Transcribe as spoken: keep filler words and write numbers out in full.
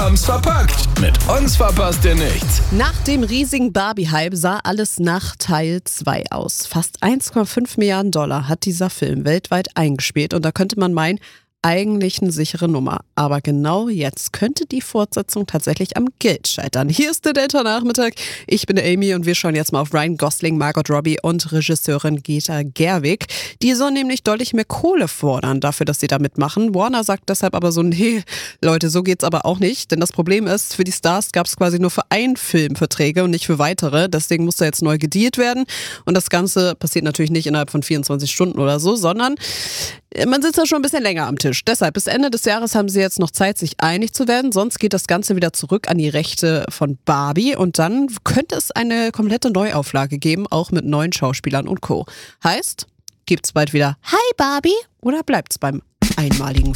haben's verpackt. Mit uns verpasst ihr nichts. Nach dem riesigen Barbie-Hype sah alles nach Teil zwei aus. Fast eins Komma fünf Milliarden Dollar hat dieser Film weltweit eingespielt und da könnte man meinen, eigentlich eine sichere Nummer. Aber genau jetzt könnte die Fortsetzung tatsächlich am Geld scheitern. Hier ist der Delta-Nachmittag. Ich bin der Amy und wir schauen jetzt mal auf Ryan Gosling, Margot Robbie und Regisseurin Greta Gerwig. Die sollen nämlich deutlich mehr Kohle fordern dafür, dass sie da mitmachen. Warner sagt deshalb aber so, nee, Leute, so geht's aber auch nicht. Denn das Problem ist, für die Stars gab es quasi nur für einen Film Verträge und nicht für weitere. Deswegen muss da jetzt neu gedealt werden. Und das Ganze passiert natürlich nicht innerhalb von vierundzwanzig Stunden oder so, sondern man sitzt da schon ein bisschen länger am Tisch. Deshalb, bis Ende des Jahres haben sie jetzt noch Zeit, sich einig zu werden. Sonst geht das Ganze wieder zurück an die Rechte von Barbie. Und dann könnte es eine komplette Neuauflage geben, auch mit neuen Schauspielern und Co. Heißt, gibt's bald wieder Hi Barbie oder bleibt's beim einmaligen